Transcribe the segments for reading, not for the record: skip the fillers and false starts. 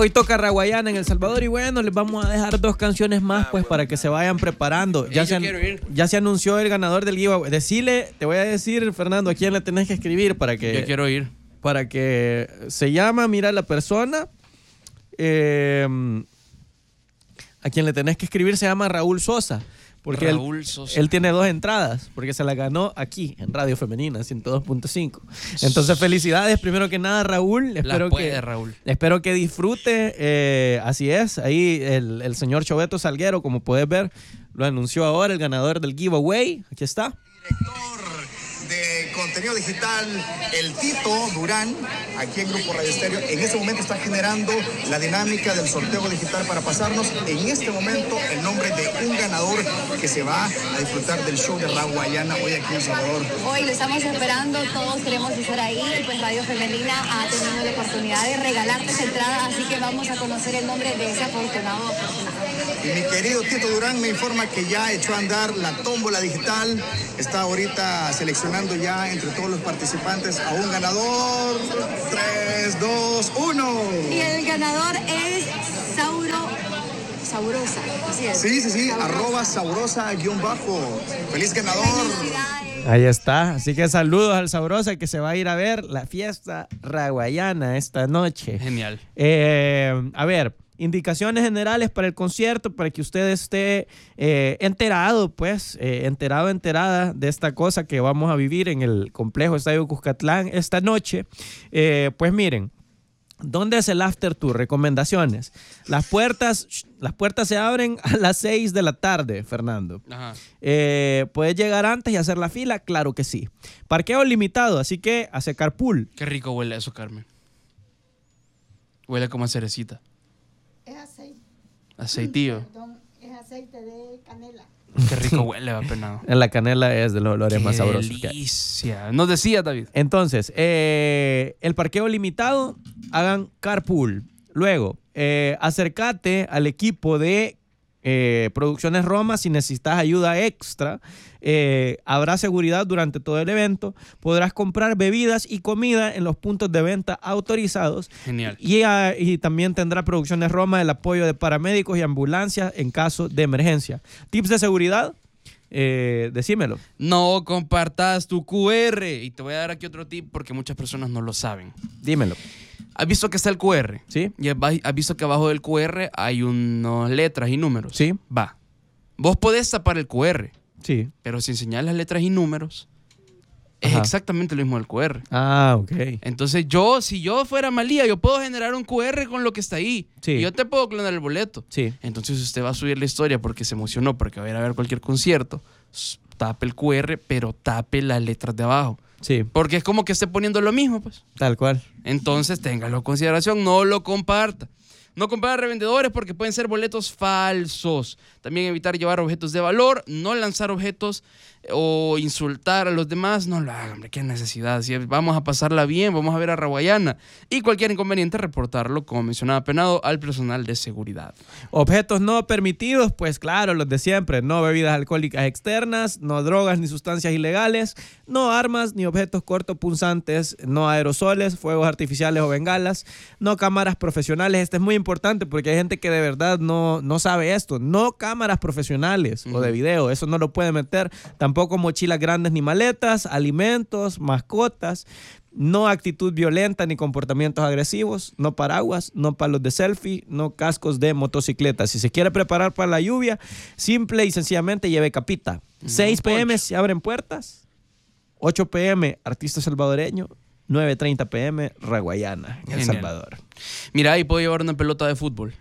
Hoy toca Raguayana en El Salvador y bueno, les vamos a dejar 2 canciones más pues para que se vayan preparando. Ya se anunció el ganador del giveaway. Te voy a decir, Fernando, a quién le tenés que escribir para que... Yo quiero ir. Para que se llama, mira la persona. A quien le tenés que escribir se llama Raúl Sosa. Porque él tiene 2 entradas, porque se la ganó aquí, en Radio Femenina, 102.5. Entonces, felicidades, primero que nada, Raúl. Espero que disfrute. Así es, ahí el señor Choveto Salguero, como puedes ver, lo anunció ahora, el ganador del giveaway. Aquí está. Director de contenido digital, el Tito Durán, aquí en Grupo Radio Estéreo, en este momento está generando la dinámica del sorteo digital para pasarnos en este momento el nombre de un ganador que se va a disfrutar del show de Raguayana hoy aquí en El Salvador. Hoy lo estamos esperando, todos queremos estar ahí y pues Radio Femenina ha tenido la oportunidad de regalarte esa entrada, así que vamos a conocer el nombre de ese afortunado. Y mi querido Tito Durán me informa que ya echó a andar la tómbola digital, está ahorita seleccionando ya entre todos los participantes a un ganador. 3, 2, 1. Y el ganador es Saurosa, así es. Sí, @Saurosa_. Feliz ganador. Felicidades. Ahí está, así que saludos al Saurosa que se va a ir a ver la fiesta raguayana esta noche. Genial. A ver, indicaciones generales para el concierto, para que usted esté enterado, enterada de esta cosa que vamos a vivir en el complejo Estadio Cuscatlán esta noche. Pues miren, ¿dónde es el after tour? Recomendaciones. Las puertas se abren a las 6 de la tarde, Fernando. Ajá. ¿Puedes llegar antes y hacer la fila? Claro que sí. Parqueo limitado, así que hace carpool. Qué rico huele eso, Carmen. Huele como a cerecita. Es aceite. Aceitillo. Perdón, es aceite de canela. Qué rico huele, va penado. La canela es de los olores más sabrosos que hay. Delicia. Nos decía, David. Entonces, el parqueo limitado, hagan carpool. Luego, acércate al equipo de Producciones Roma si necesitas ayuda extra. Habrá seguridad durante todo el evento. Podrás comprar bebidas y comida en los puntos de venta autorizados. Genial. Y también tendrá Producciones Roma el apoyo de paramédicos y ambulancias en caso de emergencia. Tips de seguridad, decímelo. No compartas tu QR. Y te voy a dar aquí otro tip porque muchas personas no lo saben. Dímelo. ¿Has visto que está el QR? Sí. Y has visto que abajo del QR hay unas letras y números. Sí. Va. Vos podés tapar el QR. Sí. Pero si enseñás las letras y números, es exactamente lo mismo del QR. Ah, ok. Entonces si yo fuera Malía, yo puedo generar un QR con lo que está ahí. Sí. Y yo te puedo clonar el boleto. Sí. Entonces usted va a subir la historia porque se emocionó, porque va a ir a ver cualquier concierto. Tape el QR, pero tape las letras de abajo. Sí. Porque es como que esté poniendo lo mismo, pues. Tal cual. Entonces, téngalo en consideración, no lo comparta. No comprar a revendedores porque pueden ser boletos falsos. También evitar llevar objetos de valor, no lanzar objetos o insultar a los demás. No lo hagan, hombre, qué necesidad. Si vamos a pasarla bien, vamos a ver a Raguayana. Y cualquier inconveniente, reportarlo, como mencionaba Penado, al personal de seguridad. Objetos no permitidos, pues claro, los de siempre. No bebidas alcohólicas externas, no drogas ni sustancias ilegales, no armas ni objetos cortopunzantes, no aerosoles, fuegos artificiales o bengalas, no cámaras profesionales. Este es muy importante porque hay gente que de verdad no sabe esto. No cámaras profesionales o de video, eso no lo puede meter. Tampoco mochilas grandes ni maletas, alimentos, mascotas. No actitud violenta ni comportamientos agresivos, no paraguas, no palos de selfie, no cascos de motocicleta. Si se quiere preparar para la lluvia, simple y sencillamente lleve capita. 6 p.m. se abren puertas, 8 p.m. artista salvadoreño, 9:30 p.m. Raguayana, en El Salvador. Mira, ahí puedo llevar una pelota de fútbol.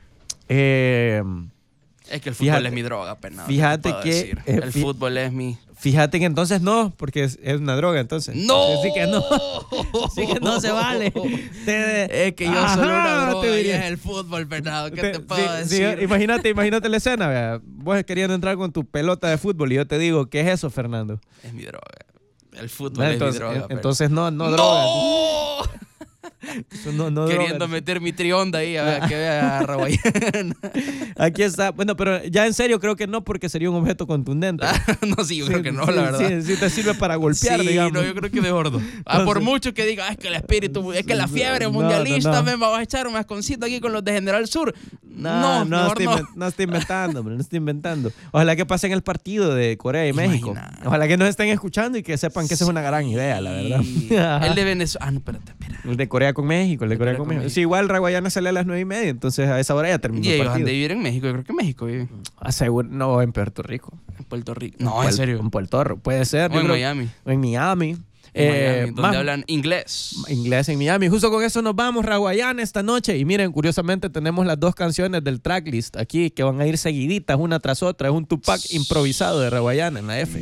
Es que el fútbol es mi droga, Penado. Fíjate que el fútbol es mi... Fíjate que entonces no, porque es una droga entonces. ¡No! Así que no. Así que no se vale. Es que yo solo una droga y es el fútbol, Penado. ¿Qué te puedo decir? Sí, imagínate la escena, vea. Vos queriendo entrar con tu pelota de fútbol y yo te digo, ¿qué es eso, Fernando? Es mi droga. El fútbol es mi droga. Entonces no droga. Eso no Queriendo drogas. meter mi trionda ahí, a ver, que vea a Raguayana. Aquí está. Bueno, pero ya en serio creo que no, porque sería un objeto contundente. No, sí, yo Sí, creo que no, sí, la verdad. Sí te sirve para golpear, Sí, digamos. no, yo creo que de gordo. Por Entonces- mucho que diga, es que el espíritu, es que la fiebre No, mundialista no. me va a echar un masconcito aquí con los de General Sur. No, mejor no estoy inventando, hombre, no estoy inventando. Ojalá que pasen el partido de Corea y México. Imagina. Ojalá que nos estén escuchando y que sepan que esa es una gran idea, la verdad. El de Venezuela. Ah, no, espera. El de Corea con México, el de Corea con México. Sí, igual Raguayana sale a las 9:30, entonces a esa hora ya terminó Y el ellos han partido. de vivir en México. Yo creo que en México viven. No, en Puerto Rico. En Puerto Rico. No, en serio. En Puerto Rico, puede ser. O yo en creo- Miami. O en Miami. En Miami, donde más- hablan inglés. Inglés en Miami. Justo con eso nos vamos, Raguayana, esta noche. Y miren, curiosamente tenemos las dos canciones del tracklist aquí que van a ir seguiditas una tras otra. Es un Tupac improvisado de Raguayana en la F.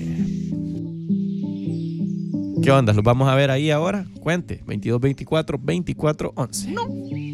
¿Qué onda? ¿Los vamos a ver ahí ahora? Cuente. 22-24-24-11.